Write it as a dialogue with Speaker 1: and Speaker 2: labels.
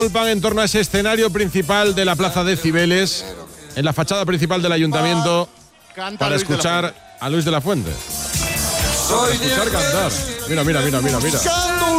Speaker 1: Agolpan en torno a ese escenario principal de la Plaza de Cibeles, en la fachada principal del ayuntamiento, para escuchar a Luis de la Fuente. Para escuchar cantar. Mira.